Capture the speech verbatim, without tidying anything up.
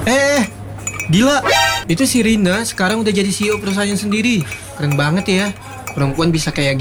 Eh, gila. Itu si Rina sekarang udah jadi C E O perusahaan sendiri. Keren banget ya. Perempuan bisa kayak